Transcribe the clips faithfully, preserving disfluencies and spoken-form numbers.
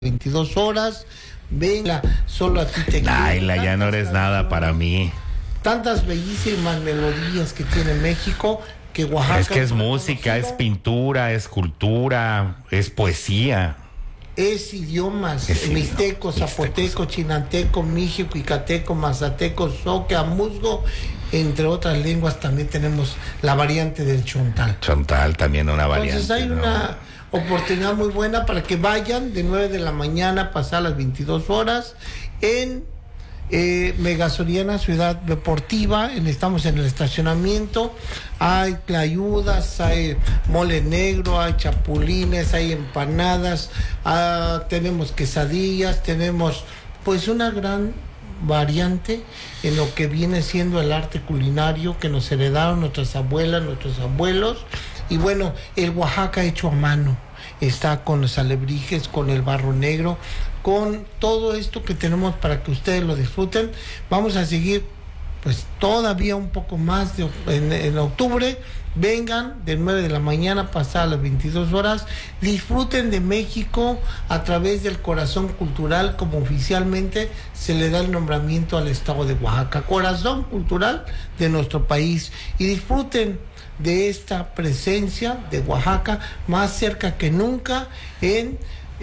veintidós horas, venga, solo a ti te quiero. Naila, ya no eres nada para mí. Tantas bellísimas melodías que tiene México, que Oaxaca... Es que es música, es pintura, es cultura, es poesía. Es idiomas, Es mixteco, zapoteco, chinanteco, mijico, icateco, mazateco, zoque, amuzgo, entre otras lenguas. También tenemos la variante del chontal. Chontal también una variante. Entonces hay ¿no? una oportunidad muy buena para que vayan de nueve de la mañana, pasar las veintidós horas, en eh, Mega Soriana, Ciudad Deportiva. En, estamos en el estacionamiento. Hay tlayudas, hay mole negro, hay chapulines, hay empanadas, ah, tenemos quesadillas, tenemos pues una gran variante en lo que viene siendo el arte culinario que nos heredaron nuestras abuelas, nuestros abuelos. Y bueno, el Oaxaca hecho a mano, está con los alebrijes, con el barro negro, con todo esto que tenemos para que ustedes lo disfruten. Vamos a seguir pues todavía un poco más de, en, en octubre. Vengan de nueve de la mañana pasar a las veintidós horas, disfruten de México a través del Corazón Cultural, como oficialmente se le da el nombramiento al estado de Oaxaca, Corazón Cultural de nuestro país, y disfruten de esta presencia de Oaxaca más cerca que nunca en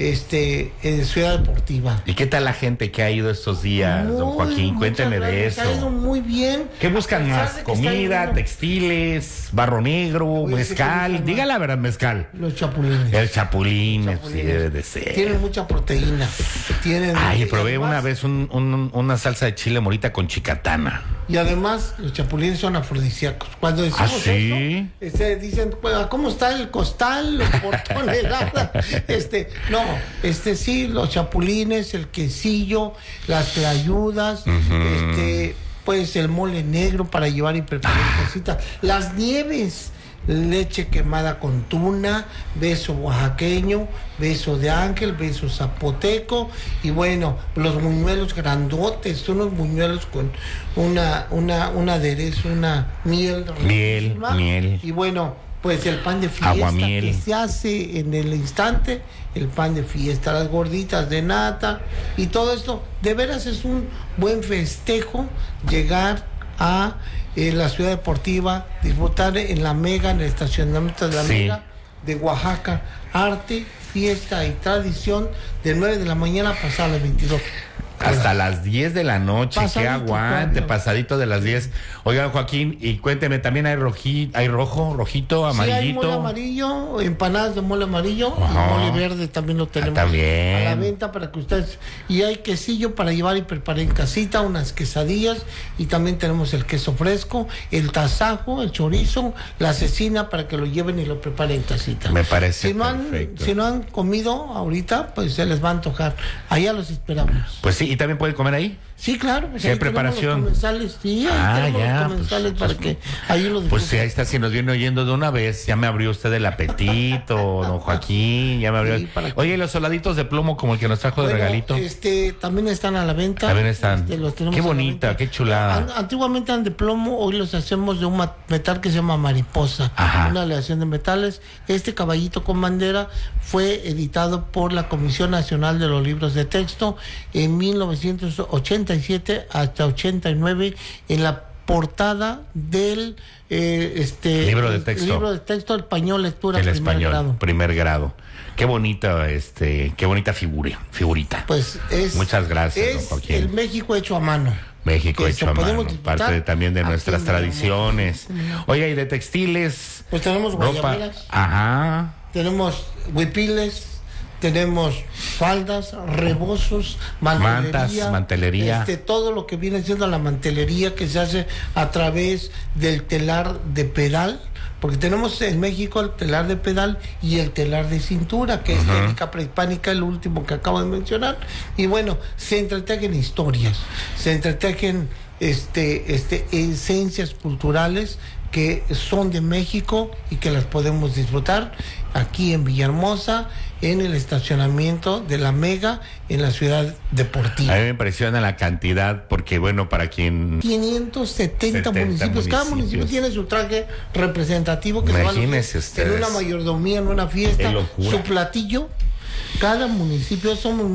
este en Ciudad Deportiva. ¿Y qué tal la gente que ha ido estos días, Muy, don Joaquín? Cuénteme de eso. Ha ido muy bien. ¿Qué buscan más? ¿Comida, yendo... textiles, barro negro, Oye, mezcal? Diga la verdad, mezcal. Los chapulines. El chapulín, Los sí chapulines. debe de ser. Tienen mucha proteína. Tienen, Ay, probé además, una vez un, un, una salsa de chile morita con chicatana. Y además los chapulines son afrodisíacos. Cuando decimos ¿Ah, sí? esto, este, dicen, pues, ¿cómo está el costal por tonelada? este, no, este sí, los chapulines, el quesillo, las tlayudas, uh-huh. este, pues el mole negro para llevar y preparar en casita, las nieves, leche quemada con tuna, beso oaxaqueño, beso de ángel, beso zapoteco, y bueno, los buñuelos grandotes, unos buñuelos con una, una, un aderezo, una miel, miel, riquísima. miel. Y bueno, pues el pan de fiesta Aguamiel. Que se hace en el instante, el pan de fiesta, las gorditas de nata, y todo esto, de veras es un buen festejo llegar a eh, la Ciudad Deportiva, disfrutar en la Mega, en el estacionamiento de la sí. Mega de Oaxaca, arte, fiesta y tradición, de nueve de la mañana pasar a las veintidós. Hasta las diez de la noche, pasadito, que aguante, claro. Pasadito de las diez. Oigan, Joaquín, y cuénteme, ¿también hay rojí, hay rojo, rojito, amarillito? Sí, hay mole amarillo, empanadas de mole amarillo, uh-huh. Y mole verde también lo tenemos ah, también. A la venta para que ustedes... Y hay quesillo para llevar y preparar en casita, unas quesadillas, y también tenemos el queso fresco, el tasajo, el chorizo, la cecina para que lo lleven y lo preparen en casita. Me parece si no perfecto. Han, si no han comido ahorita, pues se les va a antojar. Allá los esperamos. Pues sí. ¿Y también pueden comer ahí? Sí, claro. Pues ¿Qué preparación? Los comensales, sí, ahí ah, tenemos ya, los comensales pues, para pues, que ahí lo disfruten. Pues sí, ahí está, si nos viene oyendo de una vez, ya me abrió usted el apetito, don Joaquín, ya me abrió. Sí, que... Oye, ¿y los soladitos de plomo como el que nos trajo bueno, de regalito? Este, también están a la venta. También están. Este, los qué bonita, qué chulada. Antiguamente eran de plomo, hoy los hacemos de un metal que se llama mariposa. Ajá. Una aleación de metales. Este caballito con bandera fue editado por la Comisión Nacional de los Libros de Texto en mil novecientos ochenta y siete hasta ochenta y nueve, en la portada del eh, este libro de texto. libro de texto el español lectura el primer español grado. primer grado. Qué bonita, este, qué bonita figura, figurita. Pues es muchas gracias, es don Joaquín. El México hecho a mano. México hecho a mano, parte de, también de nuestras tradiciones. Oiga, y de textiles. Pues tenemos guayaberas. Ajá. Tenemos huipiles. Tenemos faldas, rebozos, mantelería, mantas, mantelería. Este, todo lo que viene siendo la mantelería que se hace a través del telar de pedal, porque tenemos en México el telar de pedal y el telar de cintura, que uh-huh. es técnica prehispánica, el último que acabo de mencionar. Y bueno, se entretejen historias, se entretejen este, este, esencias culturales que son de México y que las podemos disfrutar aquí en Villahermosa, en el estacionamiento de la Mega, en la Ciudad Deportiva. A mí me impresiona la cantidad, porque bueno, para quien... quinientos setenta municipios. municipios, cada municipio tiene su traje representativo que Imagínense se va a lucir en una mayordomía, en una fiesta, su platillo, cada municipio somos